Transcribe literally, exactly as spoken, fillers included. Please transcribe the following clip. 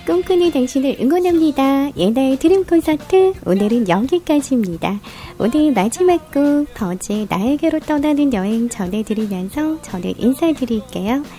꿈꾸는 당신을 응원합니다. 예나의 드림 콘서트 오늘은 여기까지입니다. 오늘 마지막 곡 버즈의 나에게로 떠나는 여행 전해드리면서 저는 인사드릴게요.